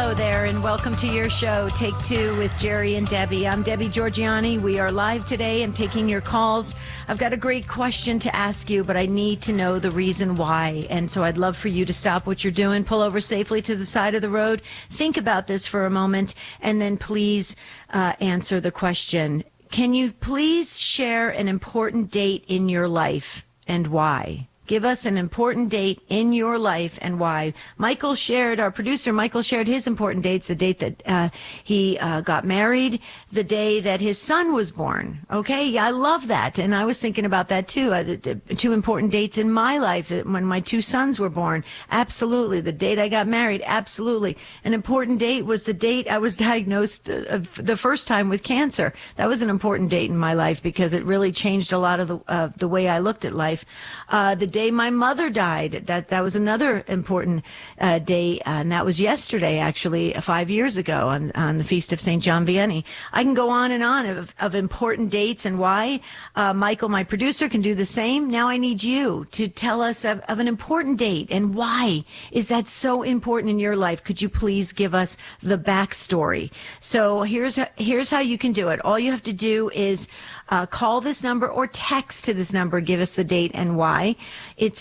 Hello there, and welcome to your show, Take Two with Jerry and Debbie. I'm Debbie Georgianni. We are live today. I'm taking your calls. I've got a great question to ask you, but I need to know the reason why. And so I'd love for you to stop what you're doing, pull over safely to the side of the road, think about this for a moment, and then please answer the question. Can you please share an important date in your life and why? Give us an important date in your life and why. Michael shared, our producer, Michael shared his important dates, the date that he got married, the day that his son was born. Okay, yeah, I love that. And I was thinking about that too. Two important dates in my life, when my two sons were born. Absolutely. The date I got married. Absolutely. An important date was the date I was diagnosed the first time with cancer. That was an important date in my life because it really changed a lot of the way I looked at life. The day my mother died, that was another important day, and that was yesterday, actually, 5 years ago on the Feast of St. John Vianney. I can go on and on of important dates and why. Michael, my producer, can do the same. Now I need you to tell us of an important date and why is that so important in your life. Could you please give us the backstory? So here's how you can do it. All you have to do is call this number or text to this number. Give us the date and why. It's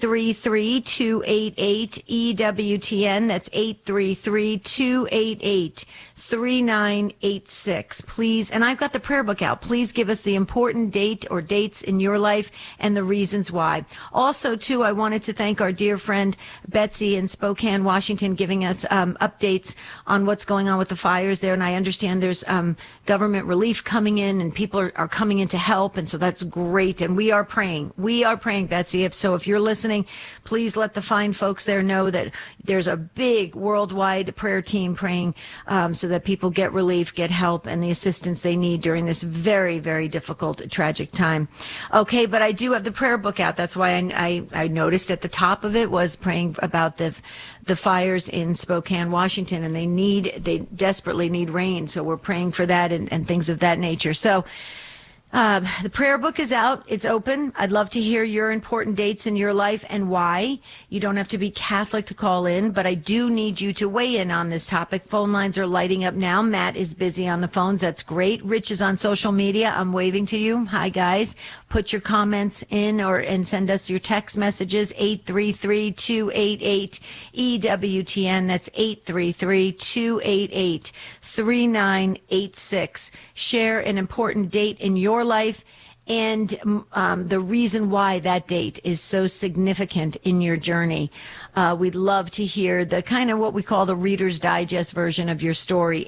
833-288-EWTN. That's 833-288-3986. Please, and I've got the prayer book out. Please give us the important date or dates in your life and the reasons why. Also, too, I wanted to thank our dear friend Betsy in Spokane, Washington, giving us updates on what's going on with the fires there. And I understand there's government relief coming in and people are coming in to help. And so that's great. And we are praying. We are praying, Betsy. So if you're listening, please let the fine folks there know that there's a big worldwide prayer team praying so that people get relief, get help, and the assistance they need during this very, very difficult, tragic time. Okay, but I do have the prayer book out. That's why I noticed at the top of it was praying about the fires in Spokane, Washington, and they desperately need rain. So we're praying for that and things of that nature. So the prayer book is out. It's open. I'd love to hear your important dates in your life and why. You don't have to be Catholic to call in, but I do need you to weigh in on this topic. Phone lines are lighting up now. Matt is busy on the phones. That's great. Rich is on social media. I'm waving to you. Hi, guys. Put your comments in and send us your text messages, 833-288-EWTN. That's 833-288-3986. Share an important date in your life and the reason why that date is so significant in your journey. We'd love to hear the kind of what we call the Reader's Digest version of your story.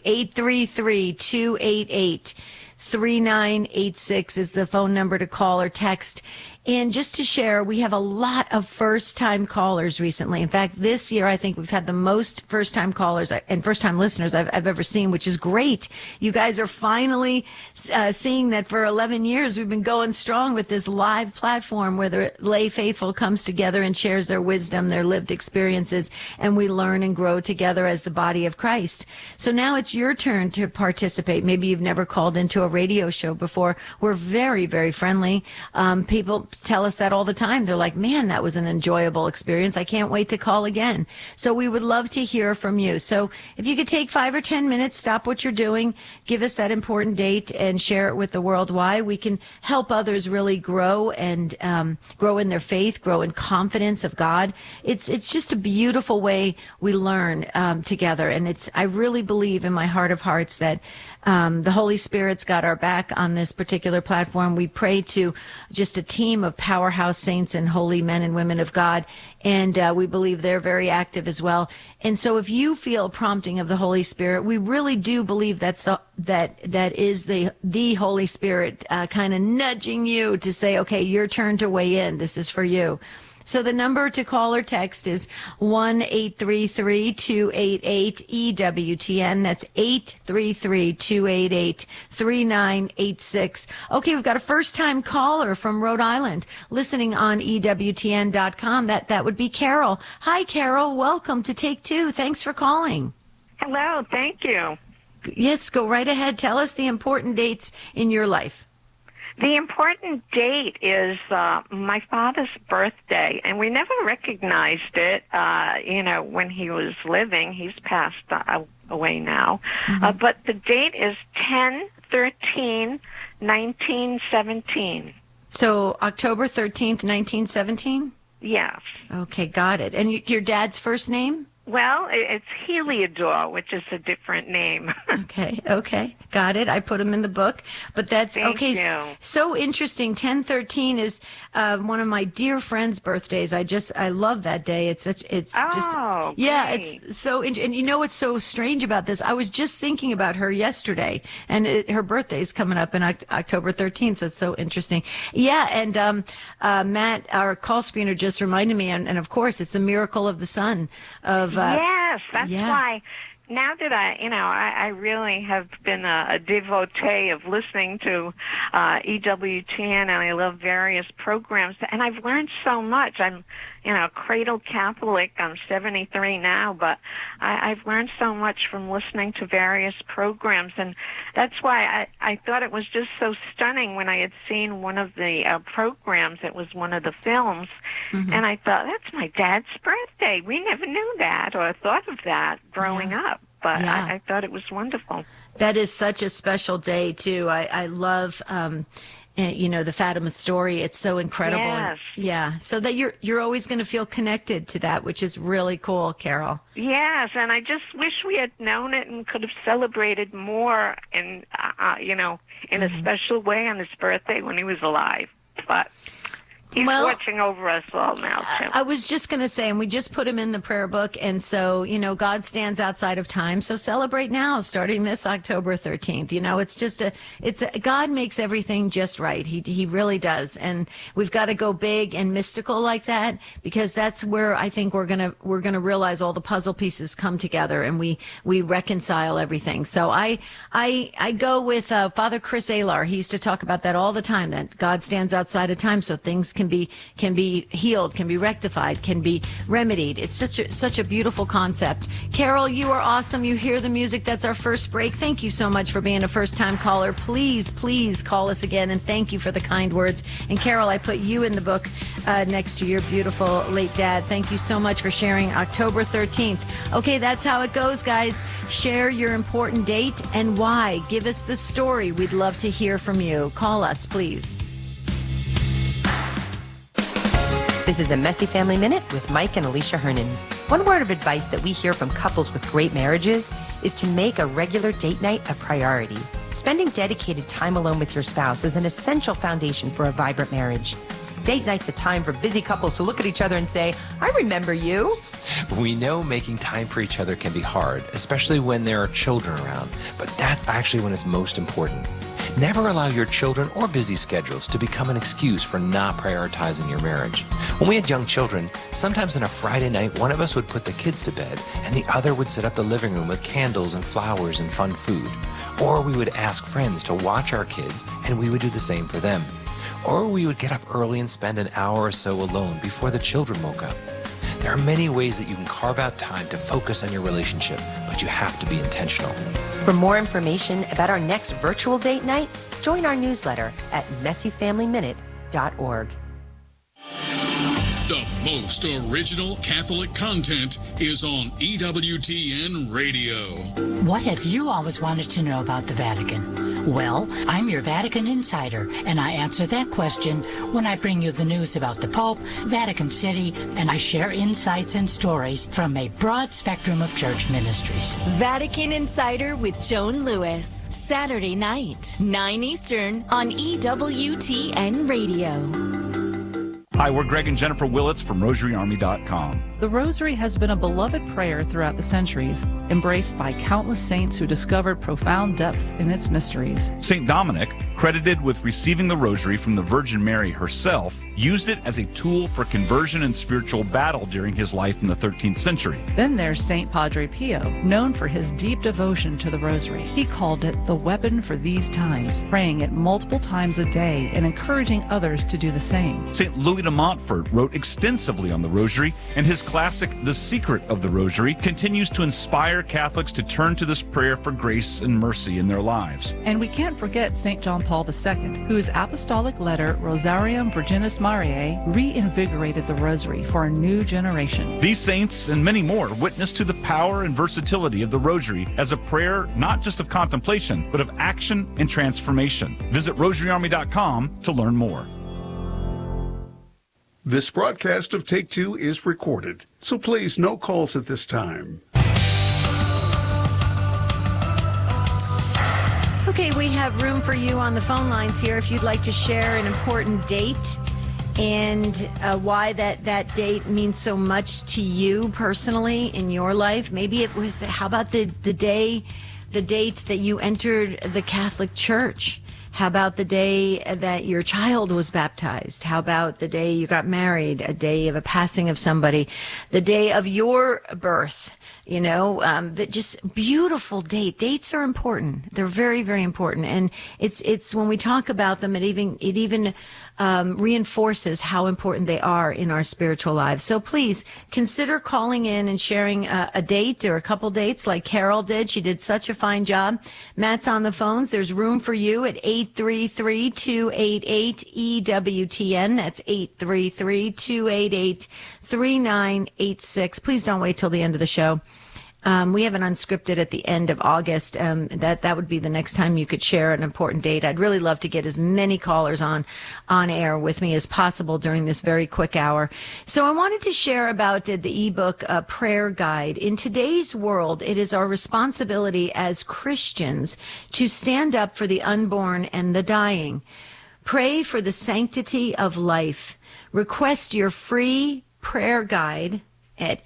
833-288-3986 is the phone number to call or text. And just to share, we have a lot of first-time callers recently. In fact, this year, I think we've had the most first-time callers and first-time listeners I've ever seen, which is great. You guys are finally seeing that for 11 years we've been going strong with this live platform where the lay faithful comes together and shares their wisdom, their lived experiences, and we learn and grow together as the body of Christ. So now it's your turn to participate. Maybe you've never called into a radio show before. We're very, very friendly. People tell us that all the time. They're like, man, that was an enjoyable experience. I can't wait to call again. So we would love to hear from you. So if you could take 5 or 10 minutes, stop what you're doing, give us that important date and share it with the world why. We can help others really grow and grow in their faith, grow in confidence of God. It's just a beautiful way we learn together. And I really believe in my heart of hearts that the Holy Spirit's got our back on this particular platform. We pray to just a team of powerhouse saints and holy men and women of God, and we believe they're very active as well. And so if you feel prompting of the Holy Spirit, we really do believe that is the Holy Spirit kind of nudging you to say, okay, your turn to weigh in. This is for you. So the number to call or text is 1-833-288-EWTN. That's 833-288-3986. Okay, we've got a first-time caller from Rhode Island listening on EWTN.com. That would be Carol. Hi, Carol. Welcome to Take Two. Thanks for calling. Hello. Thank you. Yes, go right ahead. Tell us the important dates in your life. The important date is my father's birthday, and we never recognized it, when he was living. He's passed away now. But the date is 10/13/1917. So October 13th, 1917? Yes. Okay, got it. And your dad's first name? Well, it's Heliodor, which is a different name. Okay, got it. I put him in the book, but that's Thank okay. you. So interesting. 10/13 is one of my dear friend's birthdays. I love that day. It's great. it's so. And you know what's so strange about this? I was just thinking about her yesterday, and her birthday's coming up in October 13th. So it's so interesting. Yeah, and Matt, our call screener, just reminded me, and of course, it's a miracle of the sun of. Yes, that's why. Now that I really have been a devotee of listening to EWTN, and I love various programs, and I've learned so much. I'm, cradle Catholic. I'm 73 now, but I've learned so much from listening to various programs, and that's why I thought it was just so stunning when I had seen one of the programs. It was one of the films, and I thought, that's my dad's birthday. We never knew that or thought of that growing up. But I thought it was wonderful. That is such a special day, too. I love, the Fatima story. It's so incredible. Yes. So that you're always going to feel connected to that, which is really cool, Carol. Yes, and I just wish we had known it and could have celebrated more in a special way on his birthday when he was alive. But he's watching over us all now, too. I was just going to say, and we just put him in the prayer book, and so, God stands outside of time, so celebrate now, starting this October 13th. It's God makes everything just right. He really does, and we've got to go big and mystical like that, because that's where I think we're gonna realize all the puzzle pieces come together, and we reconcile everything. So I go with Father Chris Alar. He used to talk about that all the time, that God stands outside of time, so things can be healed, can be rectified, can be remedied. It's such a beautiful concept. Carol, you are awesome. You hear the music. That's our first break. Thank you so much for being a first-time caller. Please call us again, and thank you for the kind words. And Carol, I put you in the book next to your beautiful late dad. Thank you so much for sharing October 13th. Okay, that's how it goes, guys. Share your important date and why. Give us the story. We'd love to hear from you. Call us, please. This is a Messy Family Minute with Mike and Alicia Hernan. One word of advice that we hear from couples with great marriages is to make a regular date night a priority. Spending dedicated time alone with your spouse is an essential foundation for a vibrant marriage. Date night's a time for busy couples to look at each other and say, I remember you. We know making time for each other can be hard, especially when there are children around, but that's actually when it's most important. Never allow your children or busy schedules to become an excuse for not prioritizing your marriage. When we had young children, sometimes on a Friday night, one of us would put the kids to bed and the other would set up the living room with candles and flowers and fun food. Or we would ask friends to watch our kids and we would do the same for them. Or we would get up early and spend an hour or so alone before the children woke up. There are many ways that you can carve out time to focus on your relationship, but you have to be intentional. For more information about our next virtual date night, join our newsletter at messyfamilyminute.org. The most original Catholic content is on EWTN Radio. What have you always wanted to know about the Vatican? Well, I'm your Vatican insider, and I answer that question when I bring you the news about the Pope, Vatican City, and I share insights and stories from a broad spectrum of church ministries. Vatican Insider with Joan Lewis, Saturday night, 9 Eastern on EWTN Radio. Hi, we're Greg and Jennifer Willits from RosaryArmy.com. The Rosary has been a beloved prayer throughout the centuries, embraced by countless saints who discovered profound depth in its mysteries. St. Dominic, credited with receiving the Rosary from the Virgin Mary herself, used it as a tool for conversion and spiritual battle during his life in the 13th century. Then there's St. Padre Pio, known for his deep devotion to the Rosary. He called it the weapon for these times, praying it multiple times a day and encouraging others to do the same. St. Louis de Montfort wrote extensively on the Rosary, and his classic, The Secret of the Rosary, continues to inspire Catholics to turn to this prayer for grace and mercy in their lives. And we can't forget St. John Paul II, whose apostolic letter, Rosarium Virginis Mariae, reinvigorated the Rosary for a new generation. These saints and many more witness to the power and versatility of the Rosary as a prayer not just of contemplation, but of action and transformation. Visit rosaryarmy.com to learn more. This broadcast of Take Two is recorded, so please no calls at this time. Okay, we have room for you on the phone lines here if you'd like to share an important date and why that date means so much to you personally in your life. Maybe it was, how about the date that you entered the Catholic Church? How about the day that your child was baptized? How about the day you got married, a day of a passing of somebody, the day of your birth? You know, just beautiful date. Dates are important. They're very, very important. And it's when we talk about them, it even reinforces how important they are in our spiritual lives. So please consider calling in and sharing a date or a couple dates like Carol did. She did such a fine job. Matt's on the phones. There's room for you at 833-288-EWTN. That's 833-288-3986. Please don't wait till the end of the show. We have an unscripted at the end of August. That would be the next time you could share an important date. I'd really love to get as many callers on air with me as possible during this very quick hour. So I wanted to share about the ebook Prayer Guide. In today's world, it is our responsibility as Christians to stand up for the unborn and the dying. Pray for the sanctity of life. Request your free prayer guide at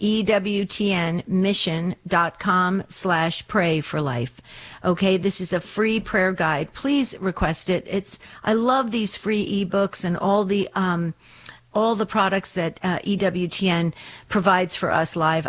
EWTNmission.com/pray for life. Okay, this is a free prayer guide. Please request it. I love these free ebooks and all the products that EWTN provides for us live.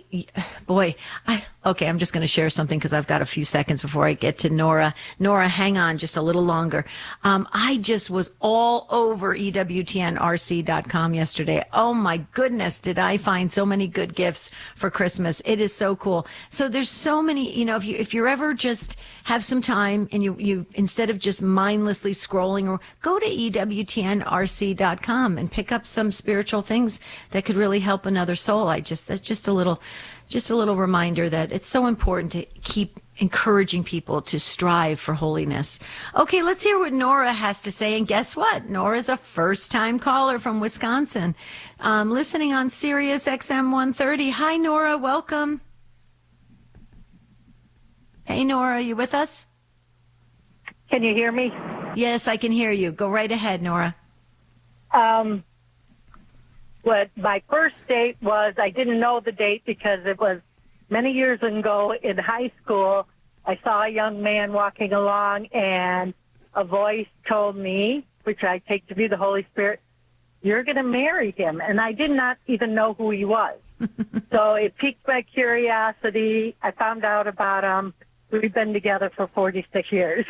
Okay, I'm just going to share something because I've got a few seconds before I get to Nora. Nora, hang on just a little longer. I just was all over EWTNRC.com yesterday. Oh my goodness, did I find so many good gifts for Christmas. It is so cool. So there's so many, if you're ever just have some time and you instead of just mindlessly scrolling, or go to EWTNRC.com and pick up some spiritual things that could really help another soul. That's just a little reminder that it's so important to keep encouraging people to strive for holiness. Okay, let's hear what Nora has to say. And guess what? Nora's a first-time caller from Wisconsin, listening on Sirius XM 130. Hi, Nora. Welcome. Hey, Nora, are you with us? Can you hear me? Yes, I can hear you. Go right ahead, Nora. What my first date was, I didn't know the date because it was many years ago in high school. I saw a young man walking along, and a voice told me, which I take to be the Holy Spirit, "You're going to marry him." And I did not even know who he was. So it piqued my curiosity. I found out about him. We've been together for 46 years.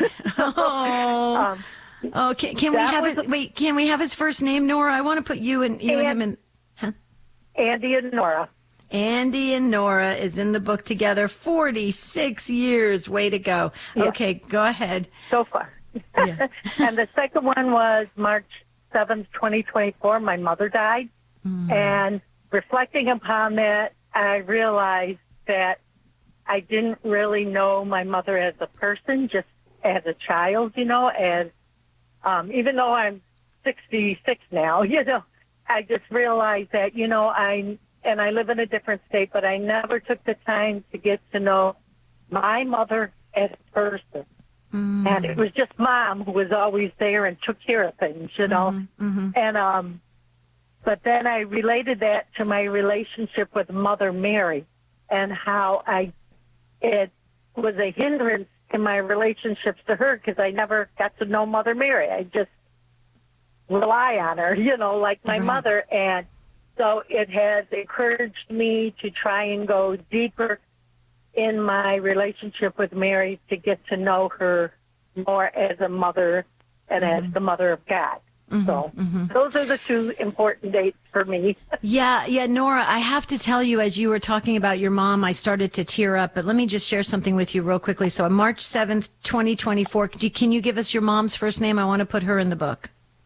Can we have his first name, Nora? I want to put you and him in. Huh? Andy and Nora. Andy and Nora is in the book together. 46 years. Way to go. Yeah. Okay, go ahead. So far. Yeah. And the second one was March 7th, 2024. My mother died. And reflecting upon that, I realized that I didn't really know my mother as a person, just as a child, as even though I'm 66 now, I just realized that, I live in a different state, but I never took the time to get to know my mother as a person. And it was just Mom who was always there and took care of things, And, but then I related that to my relationship with Mother Mary and how it was a hindrance in my relationships to her because I never got to know Mother Mary. rely on her, like my mother. And so it has encouraged me to try and go deeper in my relationship with Mary to get to know her more as a mother and as the mother of God. So those are the two important dates for me. Yeah, Nora, I have to tell you, as you were talking about your mom, I started to tear up, but let me just share something with you real quickly. So on March 7th, 2024, can you give us your mom's first name? I want to put her in the book.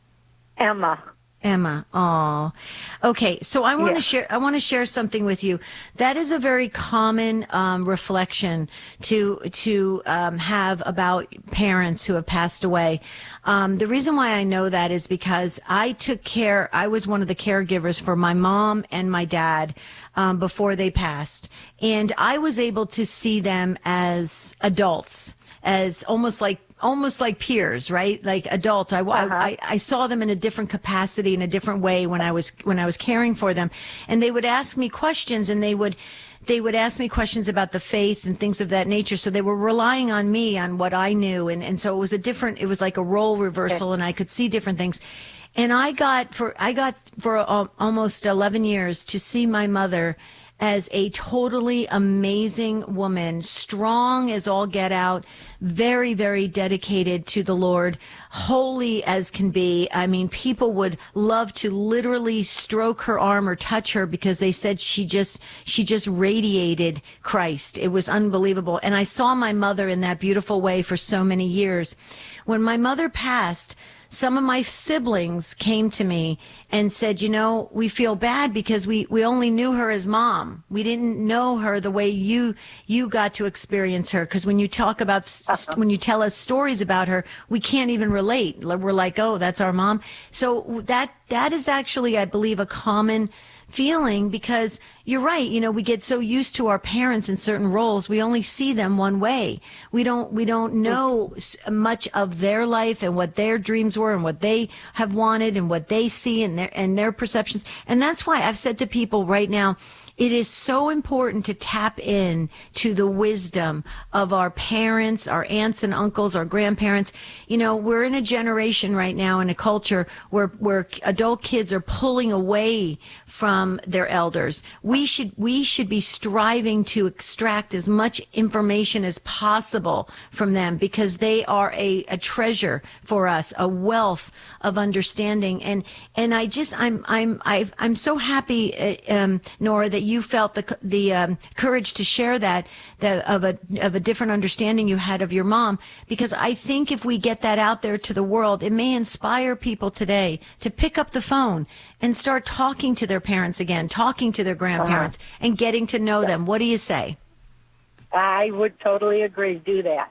Emma. Oh, okay. So I want to share something with you. That is a very common reflection to have about parents who have passed away. The reason why I know that is because I was one of the caregivers for my mom and my dad before they passed, and I was able to see them as adults, as almost like peers, right? Like adults. I saw them in a different capacity, in a different way when I was caring for them. And they would ask me questions, and they would ask me questions about the faith and things of that nature. So they were relying on me, on what I knew. And so it was like a role reversal, and I could see different things. And I got for almost 11 years to see my mother as a totally amazing woman, strong as all get out, very, very dedicated to the Lord, holy as can be. I mean, people would love to literally stroke her arm or touch her because they said she just radiated Christ. It was unbelievable. And I saw my mother in that beautiful way for so many years. When my mother passed, some of my siblings came to me and said, we feel bad because we only knew her as mom. We didn't know her the way you got to experience her. Because when you talk about, when you tell us stories about her, we can't even relate. We're like, oh, that's our mom. So that is actually, I believe, a common feeling, because you're right. We get so used to our parents in certain roles. We only see them one way. We don't know much of their life and what their dreams were and what they have wanted and what they see and their perceptions. And that's why I've said to people right now, it is so important to tap in to the wisdom of our parents, our aunts and uncles, our grandparents. We're in a generation right now, in a culture where adult kids are pulling away from their elders. We should be striving to extract as much information as possible from them, because they are a treasure for us, a wealth of understanding. And I'm so happy, Nora, that you felt the courage to share that of a different understanding you had of your mom, because I think if we get that out there to the world, it may inspire people today to pick up the phone and start talking to their parents again, talking to their grandparents, and getting to know them. What do you say? I would totally agree. Do that.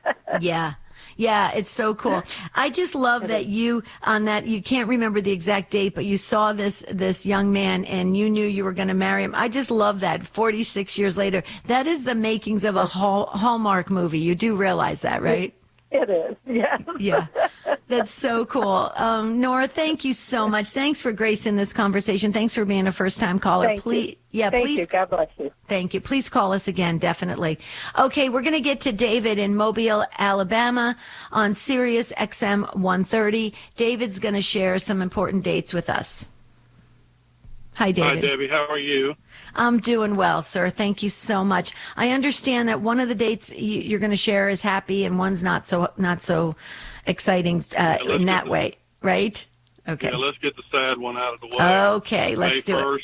Yeah, it's so cool. I just love that you can't remember the exact date, but you saw this young man and you knew you were going to marry him. I just love that 46 years later. That is the makings of a Hallmark movie. You do realize that, right? It is, yeah. Yeah, that's so cool. Nora, thank you so much. Thanks for gracing this conversation. Thanks for being a first-time caller. Thank please, you. Thank you. God bless you. Thank you. Please call us again, definitely. Okay, we're going to get to David in Mobile, Alabama on Sirius XM 130. David's going to share some important dates with us. Hi, David. Hi, Debbie. How are you? I'm doing well, sir. Thank you so much. I understand that one of the dates you're going to share is happy and one's not so exciting in that way, right? Okay. Yeah, let's get the sad one out of the way. Okay, let's do it.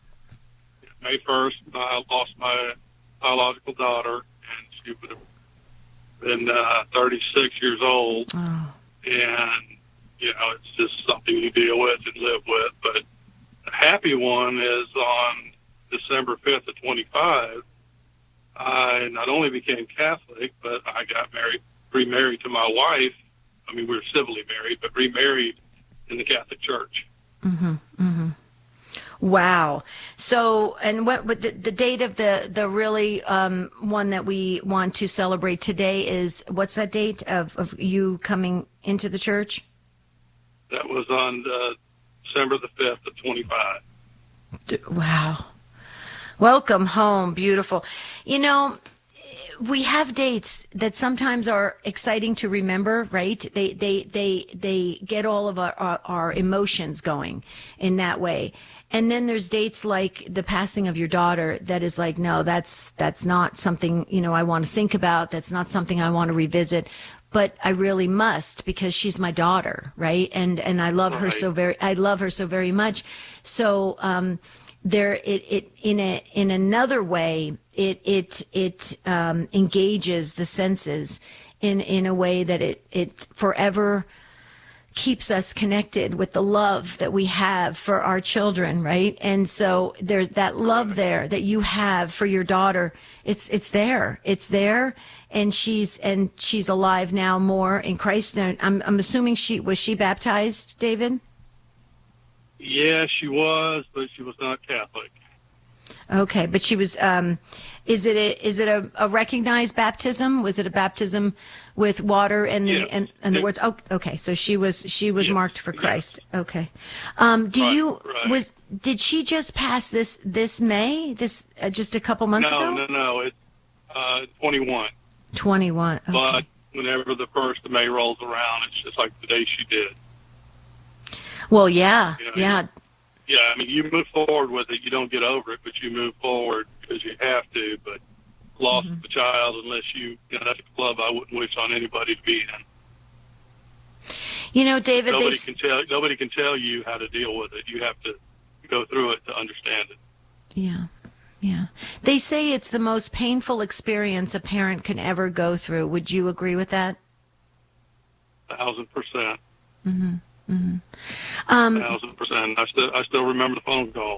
May 1st, I lost my biological daughter, and she would have been 36 years old. Oh. And, it's just something you deal with and live with. But the happy one is on December 5th of 25, I not only became Catholic, but I got remarried to my wife. I mean, we were civilly married, but remarried in the Catholic Church. Mm-hmm. Mm-hmm. Wow. So, and what the date of the really one that we want to celebrate today is, what's that date of you coming into the church? That was on December the 5th of 25. Wow. Welcome home. Beautiful. we have dates that sometimes are exciting to remember, right? They get all of our emotions going in that way. And then there's dates like the passing of your daughter that is like, no, that's not something, I want to think about. That's not something I want to revisit. But I really must, because she's my daughter, right? And I love her so very much. So in another way, it engages the senses in a way that it forever keeps us connected with the love that we have for our children, right? And so there's that love there that you have for your daughter. It's there, and she's alive now more in Christ. I'm assuming was she baptized, David? Yeah, she was, but she was not Catholic. Okay, but she was. Is it a recognized baptism? Was it a baptism with water and the and the words? Oh, okay. So she was marked for Christ. Yes. Okay. Did she just pass this May? Just a couple months ago? No. It's 21. 21. Okay. But whenever the 1st of May rolls around, it's just like the day she did. Well, yeah, yeah. Yeah, I mean, you move forward with it. You don't get over it, but you move forward because you have to. But loss of a child, unless that's a club I wouldn't wish on anybody to be in. David, nobody can tell you how to deal with it. You have to go through it to understand it. Yeah, yeah. They say it's the most painful experience a parent can ever go through. Would you agree with that? 1,000%. Mm-hmm. Mm-hmm. 1,000%. I still remember the phone call.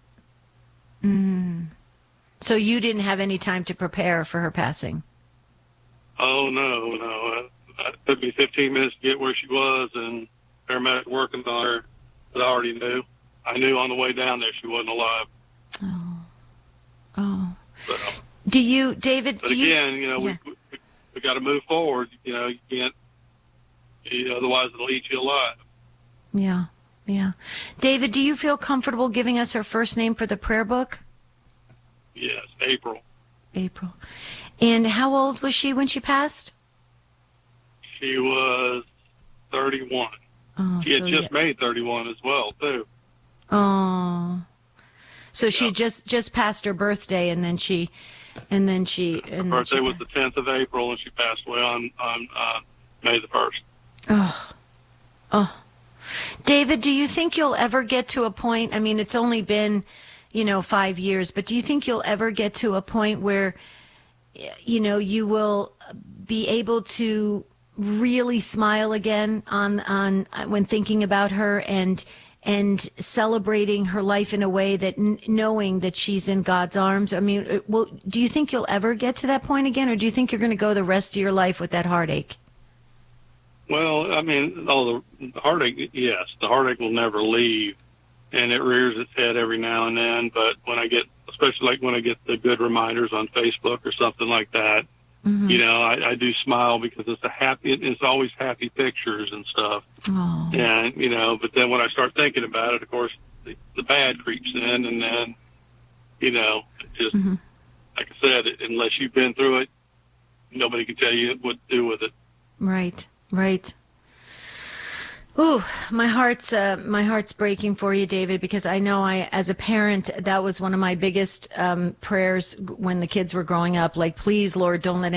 So you didn't have any time to prepare for her passing? Oh no. It took me 15 minutes to get where she was, and paramedic working on her. But I already knew. I knew on the way down there she wasn't alive. Oh. But, David? But again, we got to move forward. You can't. Otherwise, it'll eat you alive. Yeah, yeah. David, do you feel comfortable giving us her first name for the prayer book? Yes, April. April. And how old was she when she passed? She was 31. Oh, she had just made 31 as well, too. Oh. So she just passed her birthday, and then she. Her birthday was the 10th of April, and she passed away on May the 1st. Oh. David, do you think you'll ever get to a point, I mean, it's only been, 5 years, but do you think you'll ever get to a point where, you will be able to really smile again on when thinking about her and celebrating her life in a way that knowing that she's in God's arms? I mean, do you think you'll ever get to that point again, or do you think you're going to go the rest of your life with that heartache? Well, I mean, the heartache, yes, the heartache will never leave, and it rears its head every now and then. But especially like when I get the good reminders on Facebook or something like that, I do smile because it's always happy pictures and stuff. Oh. And, but then when I start thinking about it, of course, the bad creeps in, and then, just, like I said, unless you've been through it, nobody can tell you what to do with it. Right. Ooh, my heart's breaking for you, David, because I know as a parent, that was one of my biggest prayers when the kids were growing up. Like, please, Lord, don't let